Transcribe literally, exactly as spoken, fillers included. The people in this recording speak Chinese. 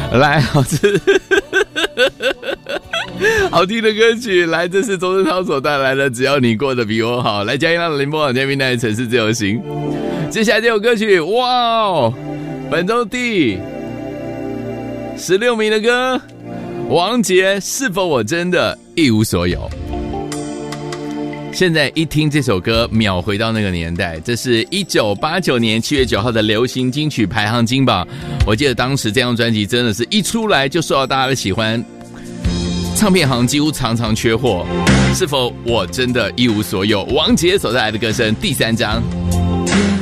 来，好吃好听的歌曲，来，这是钟镇涛所带来的《只要你过得比我好》。来，嘉义浪的林波网嘉宾带来城市自由行。接下来这首歌曲，哇哦，本周第十六名的歌，王杰，是否我真的一无所有？现在一听这首歌，秒回到那个年代，这是一九八九年七月九号的流行金曲排行金榜。我记得当时这张专辑真的是一出来就受到大家的喜欢，唱片行几乎常常缺货。是否我真的一无所有？王杰所带来的歌声，第三张。